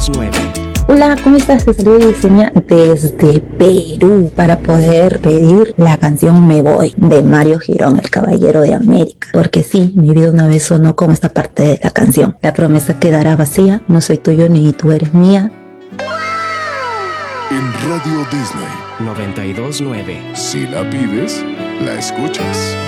92.9. Hola, ¿cómo estás? Te saludo Yesenia desde Perú para poder pedir la canción Me Voy de Mario Girón, el Caballero de América. Porque sí, mi vida una vez sonó como esta parte de la canción. La promesa quedará vacía, no soy tuyo ni tú eres mía. En Radio Disney, 92.9. si la pides, la escuchas.